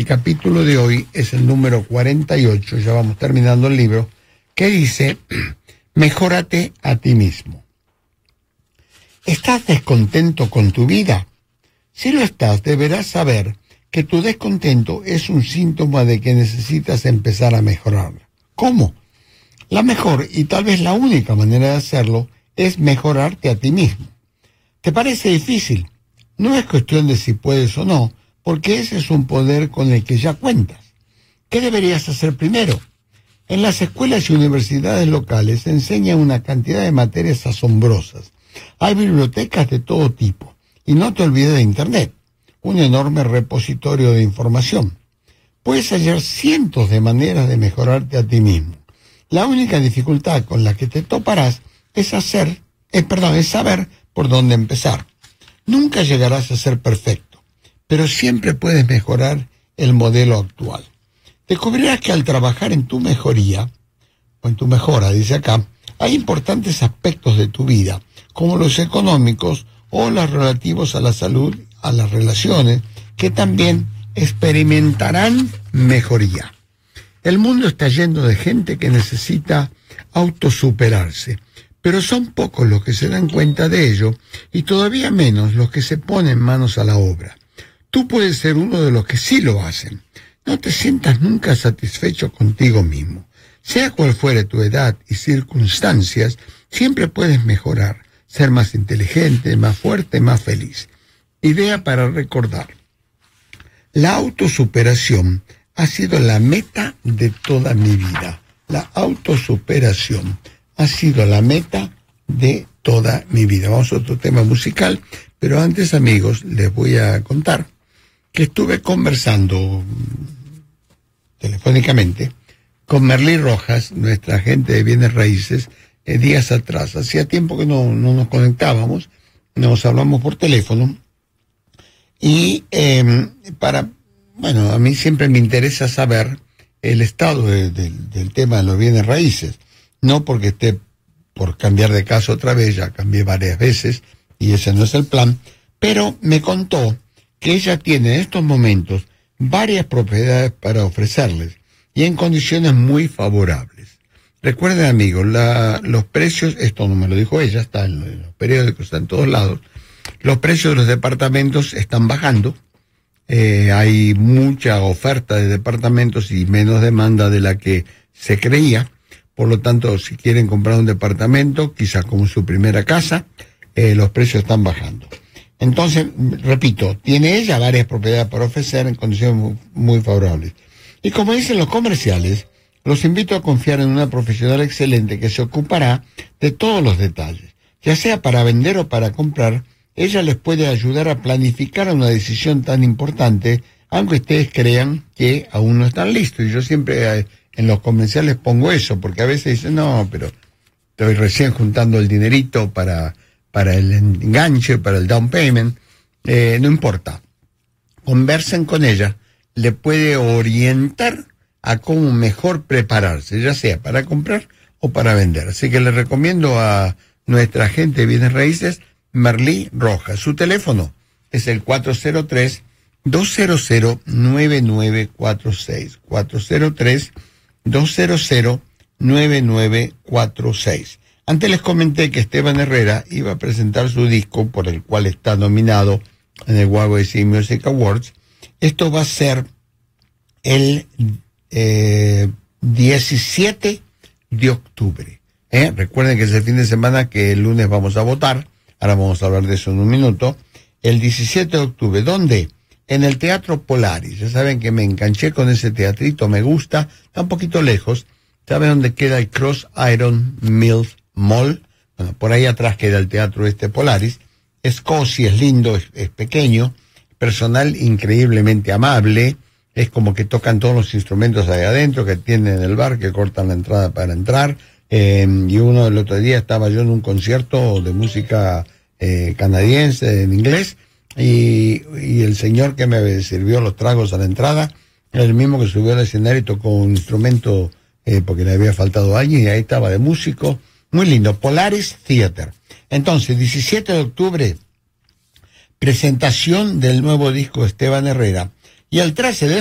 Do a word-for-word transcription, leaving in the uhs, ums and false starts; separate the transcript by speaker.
Speaker 1: El capítulo de hoy es el número cuarenta y ocho, ya vamos terminando el libro, que dice, mejórate a ti mismo. ¿Estás descontento con tu vida? Si lo estás, deberás saber que tu descontento es un síntoma de que necesitas empezar a mejorarla. ¿Cómo? La mejor y tal vez la única manera de hacerlo es mejorarte a ti mismo. ¿Te parece difícil? No es cuestión de si puedes o no, porque ese es un poder con el que ya cuentas. ¿Qué deberías hacer primero? En las escuelas y universidades locales se enseña una cantidad de materias asombrosas. Hay bibliotecas de todo tipo. Y no te olvides de Internet, un enorme repositorio de información. Puedes hallar cientos de maneras de mejorarte a ti mismo. La única dificultad con la que te toparás es hacer, eh, perdón, es saber por dónde empezar. Nunca llegarás a ser perfecto, pero siempre puedes mejorar el modelo actual. Descubrirás que al trabajar en tu mejoría, o en tu mejora, dice acá, hay importantes aspectos de tu vida, como los económicos o los relativos a la salud, a las relaciones, que también experimentarán mejoría. El mundo está lleno de gente que necesita autosuperarse, pero son pocos los que se dan cuenta de ello y todavía menos los que se ponen manos a la obra. Tú puedes ser uno de los que sí lo hacen. No te sientas nunca satisfecho contigo mismo. Sea cual fuere tu edad y circunstancias, siempre puedes mejorar, ser más inteligente, más fuerte, más feliz. Idea para recordar. La autosuperación ha sido la meta de toda mi vida. La autosuperación ha sido la meta de toda mi vida. Vamos a otro tema musical, pero antes, amigos, les voy a contar que estuve conversando telefónicamente con Merlí Rojas, nuestra agente de bienes raíces, eh, días atrás. Hacía tiempo que no, no nos conectábamos, nos hablamos por teléfono y eh, para, bueno, a mí siempre me interesa saber el estado de, de, del tema de los bienes raíces, no porque esté por cambiar de casa otra vez, ya cambié varias veces y ese no es el plan, pero me contó que ella tiene en estos momentos varias propiedades para ofrecerles y en condiciones muy favorables. Recuerden, amigos, la, los precios, esto no me lo dijo ella, está en, en los periódicos, está en todos lados, los precios de los departamentos están bajando, eh, hay mucha oferta de departamentos y menos demanda de la que se creía, por lo tanto, si quieren comprar un departamento, quizás como su primera casa, eh, los precios están bajando. Entonces, repito, tiene ella varias propiedades para ofrecer en condiciones muy, muy favorables. Y como dicen los comerciales, los invito a confiar en una profesional excelente que se ocupará de todos los detalles. Ya sea para vender o para comprar, ella les puede ayudar a planificar una decisión tan importante, aunque ustedes crean que aún no están listos. Y yo siempre eh, en los comerciales pongo eso, porque a veces dicen, no, pero estoy recién juntando el dinerito para... para el enganche, para el down payment, eh, no importa. Conversen con ella, le puede orientar a cómo mejor prepararse, ya sea para comprar o para vender. Así que le recomiendo a nuestra agente de bienes raíces, Merlí Rojas. Su teléfono es el cuatro cero tres, dos cero cero, nueve nueve cuatro seis. cuatro cero tres, dos cero cero, nueve nueve cuatro seis. Antes les comenté que Esteban Herrera iba a presentar su disco por el cual está nominado en el Y Y C Music Awards. Esto va a ser el eh, diecisiete de octubre. ¿eh? Recuerden que es el fin de semana que el lunes vamos a votar. Ahora vamos a hablar de eso en un minuto. El diecisiete de octubre. ¿Dónde? En el Teatro Polaris. Ya saben que me enganché con ese teatrito, me gusta. Está un poquito lejos. ¿Saben dónde queda el Cross Iron Mills Mall? Bueno, por ahí atrás queda el teatro este Polaris. Es cozy, es lindo, es, es pequeño, personal increíblemente amable, es como que tocan todos los instrumentos ahí adentro, que tienen el bar, que cortan la entrada para entrar, eh, y uno el otro día estaba yo en un concierto de música eh, canadiense en inglés, y, y el señor que me sirvió los tragos a la entrada, era el mismo que subió al escenario y tocó un instrumento eh, porque le había faltado alguien, y ahí estaba de músico. Muy lindo, Polaris Theater. Entonces, diecisiete de octubre, presentación del nuevo disco de Esteban Herrera. Y el trece de